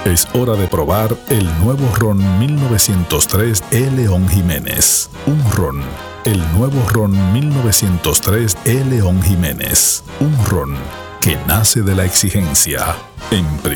Es hora de probar el nuevo ron 1903 E. León Jiménez. Un ron. El nuevo ron 1903 E. León Jiménez. Un ron que nace de la exigencia. En